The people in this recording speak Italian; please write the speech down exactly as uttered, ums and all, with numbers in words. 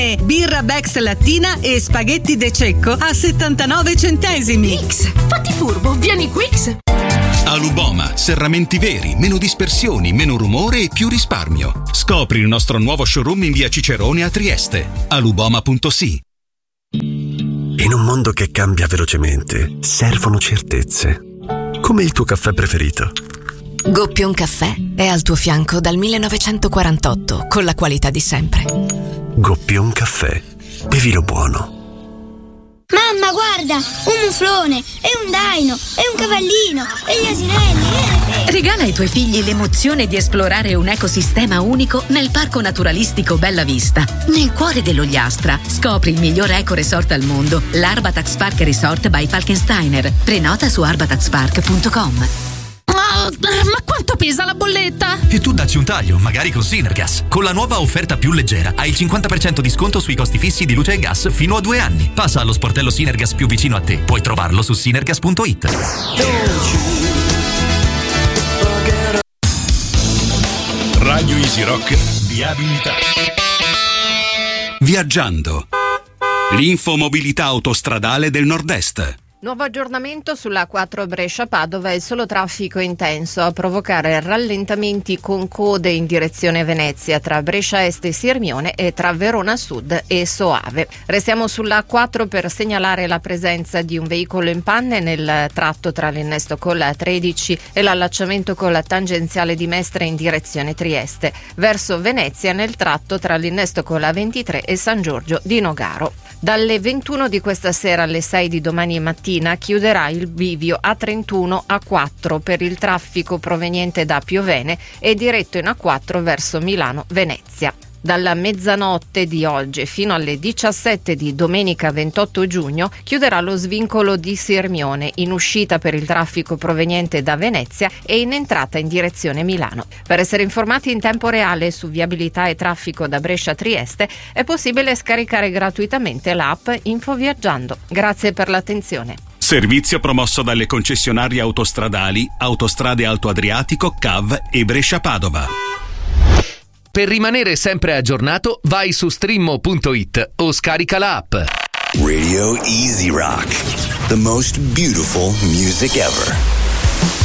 Birra Bex lattina e spaghetti De Cecco a settantanove centesimi. X, fatti furbo, vieni Quix. Aluboma, serramenti veri, meno dispersioni, meno rumore e più risparmio. Scopri il nostro nuovo showroom in via Cicerone a Trieste. aluboma punto si. In un mondo che cambia velocemente, servono certezze. Come il tuo caffè preferito. Goppion Caffè è al tuo fianco dal millenovecentoquarantotto con la qualità di sempre. Goppion Caffè. Bevilo buono. Mamma, guarda! Un muflone! E un daino! E un cavallino! E gli asinelli! Regala ai tuoi figli l'emozione di esplorare un ecosistema unico nel Parco Naturalistico Bella Vista. Nel cuore dell'Ogliastra scopri il miglior eco resort al mondo, l'Arbatax Park Resort by Falkensteiner. Prenota su arbatax park punto com. Ma, ma quanto pesa la bolletta? E tu dacci un taglio, magari con Sinergas. Con la nuova offerta più leggera hai il cinquanta per cento di sconto sui costi fissi di luce e gas fino a due anni. Passa allo sportello Sinergas più vicino a te. Puoi trovarlo su sinergas punto it. Radio Easy Rock Viabilità. Viaggiando. L'infomobilità autostradale del Nord-Est. Nuovo aggiornamento sulla quattro Brescia-Padova e solo traffico intenso a provocare rallentamenti con code in direzione Venezia tra Brescia Est e Sirmione e tra Verona Sud e Soave. Restiamo sulla quattro per segnalare la presenza di un veicolo in panne nel tratto tra l'innesto con la tredici e l'allacciamento con la tangenziale di Mestre in direzione Trieste, verso Venezia nel tratto tra l'innesto con la ventitré e San Giorgio di Nogaro. Dalle ventuno di questa sera alle sei di domani mattina chiuderà il bivio A trentuno A quattro per il traffico proveniente da Piovene e diretto in A quattro verso Milano-Venezia. Dalla mezzanotte di oggi fino alle diciassette di domenica ventotto giugno chiuderà lo svincolo di Sirmione in uscita per il traffico proveniente da Venezia e in entrata in direzione Milano. Per essere informati in tempo reale su viabilità e traffico da Brescia a Trieste è possibile scaricare gratuitamente l'app Infoviaggiando. Grazie per l'attenzione. Servizio promosso dalle concessionarie autostradali Autostrade Alto Adriatico, C A V e Brescia-Padova. Per rimanere sempre aggiornato, vai su streammo punto it o scarica la app. Radio Easy Rock, the most beautiful music ever.